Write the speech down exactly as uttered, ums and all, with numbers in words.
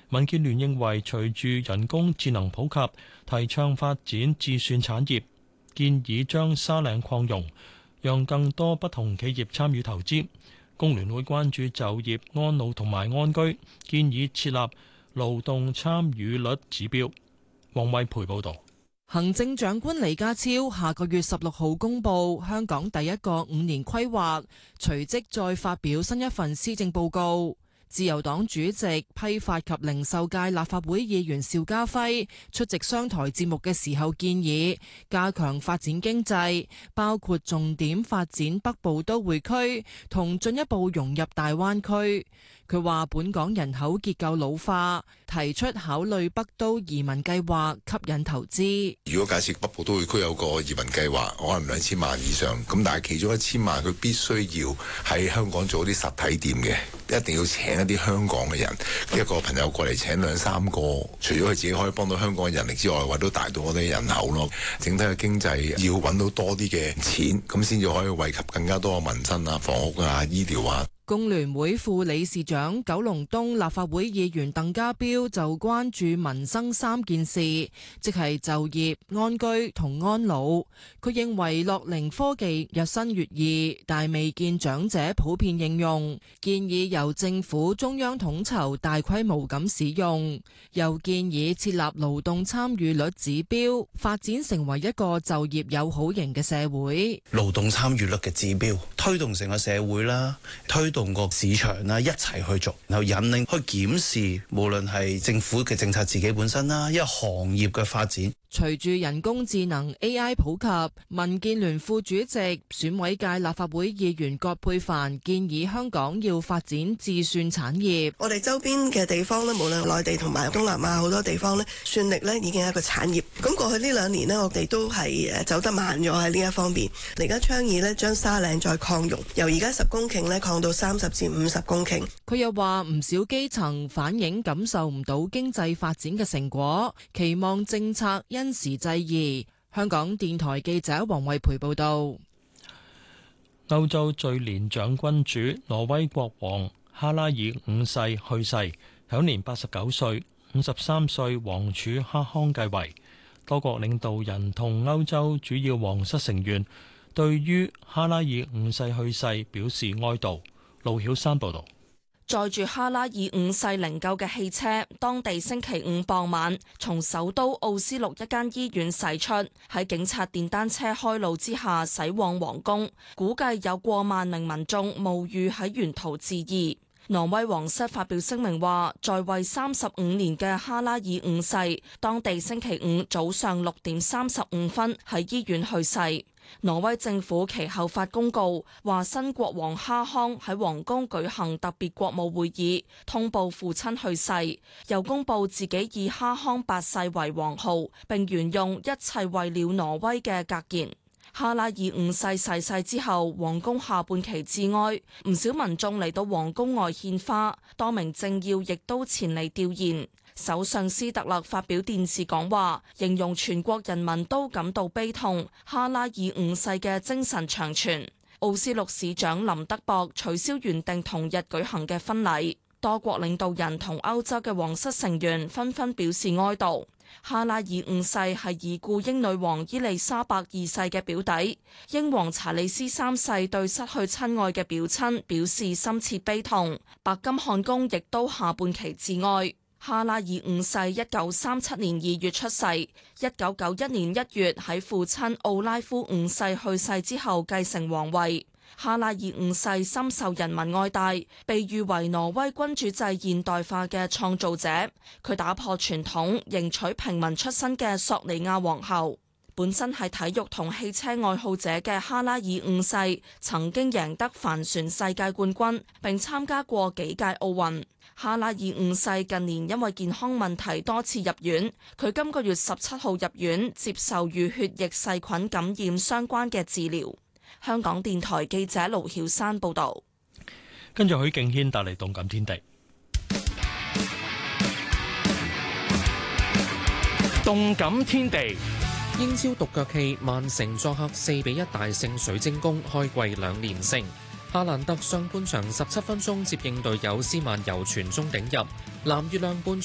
民建聯認為，隨住人工智能普及，提倡發展智算產業，建議將沙嶺擴容，讓更多不同企業參與投資。工聯會關注就業、安老同埋安居，建議設立勞動參與率指標。黃惠培報導。 行政長官李家超下個月十六號公布香港第一個五年規劃，隨即再發表新一份施政報告。自由黨主席、批發及零售界立法會議員邵家輝出席商台節目嘅時候建議，加強發展經濟，包括重點發展北部都會區同進一步融入大灣區。佢話本港人口結構老化，提出考慮北都移民計劃吸引投資。 如果假設北部都會區有個移民計劃，可能兩千萬以上，咁但係其中一千萬佢必須要喺香港做啲實體店嘅，一定要請一啲香港嘅人。一個朋友過嚟請兩三個，除咗佢自己可以幫到香港嘅人力之外，或都帶到我哋人口咯。整體嘅經濟要揾到多啲嘅錢，咁先至可以惠及更加多嘅民生啊、房屋啊、醫療啊。 工聯會副理事長、九龍東立法會議員鄧家彪就關注民生三件事，即係就業、安居同安老。佢認為樂齡科技日新月異，但未見長者普遍應用，建議由政府中央統籌大規模咁使用。又建議設立勞動參與率指標，發展成為一個就業友好型嘅社會。 勞動參與率嘅指標，推動成個社會啦，推動個市場啦，一齊去做，然後引領去檢視，無論係政府嘅政策自己本身啦，一個行業嘅發展。 隨住人工智能 A I 普及，民建聯副主席、選委界立法會議員葛珮帆建議香港要發展智算產業。 我哋周邊嘅地方咧，無論內地同埋東南亞好多地方咧，算力咧已經係一個產業。咁過去呢兩年呢，我哋都係誒走得慢咗喺呢一方面。而家倡議咧，將沙嶺再擴容，由而家十公頃咧擴到三十至五十公頃。 佢又話唔少基層反映感受唔到經濟發展嘅成果，期望政策因時制宜。香港電台記者黃惠培報道。 歐洲最年長君主挪威國王哈拉爾五世去世，享年八十九歲，五十三歲王儲哈康繼位。多國領導人同歐洲主要皇室成員對於哈拉爾五世去世表示哀悼。盧曉山報道。 載住哈拉爾五世靈柩嘅汽車，當地星期五傍晚從首都奧斯陸一間醫院駛出，喺警察電單車開路之下駛往皇宮，估計有過萬名民眾冒雨喺沿途致意。挪威皇室發表聲明話，在位三十五年嘅哈拉爾五世，當地星期五早上六點三十五分喺醫院去世。挪威政府其後發公告，話新國王哈康喺皇宮舉行特別國務會議，通報父親去世，又公布自己以哈康八世為王號，並沿用一切為了挪威嘅格言。哈拉爾五世逝世之後，皇宮下半旗致哀，唔少民眾嚟到皇宮外獻花，多名政要亦都前嚟弔唁。首相斯特勒發表電視講話，形容全國人民都感到悲痛，哈拉爾五世嘅精神長存。奧斯陸市長林德博取消原定同日舉行嘅婚禮，多國領導人同歐洲嘅皇室成員紛紛表示哀悼。哈拉爾五世係已故英女王伊麗莎白二世嘅表弟，英皇查理斯三世對失去親愛嘅表親表示深切悲痛，白金漢宮亦都下半旗致哀。哈拉爾五世一九三七年二月出世，一九九一年一月喺父親奧拉夫五世去世之後繼承皇位。哈拉爾五世深受人民愛戴，被譽為挪威君主制現代化嘅創造者。佢打破傳統，迎娶平民出身嘅索尼亞皇后。本身係體育同汽車愛好者嘅哈拉爾五世，曾經贏得帆船世界冠軍，並參加過幾屆奧運。哈拉爾五世近年因為健康問題多次入院，佢今個月十七號入院接受與血液細菌感染相關嘅治療。香港電台記者盧曉山報道。 跟住許敬軒帶嚟動感天地。 動感天地，英超獨腳戲，曼城作客四比一大勝水晶宮，開季兩連勝。夏蘭特上半場十七分鐘接應隊友斯曼游傳中頂入，藍月亮半